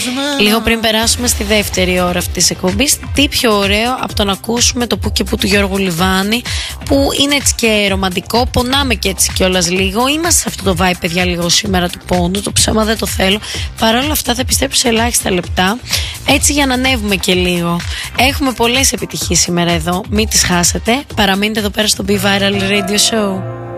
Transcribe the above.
Λίγο πριν περάσουμε στη δεύτερη ώρα αυτής της εκπομπής, τι πιο ωραίο από το να ακούσουμε το που και που του Γιώργου Λιβάνη, που είναι έτσι και ρομαντικό. Πονάμε και έτσι κιόλας λίγο. Είμαστε σε αυτό το vibe, παιδιά, λίγο σήμερα του πόντου. Το ψέμα δεν το θέλω. Παρ' όλα αυτά θα επιστρέψω σε ελάχιστα λεπτά, έτσι για να ανέβουμε και λίγο. Έχουμε πολλές επιτυχίες σήμερα εδώ. Μην τις χάσετε. Παραμείνετε εδώ πέρα στο Be Viral Radio Show.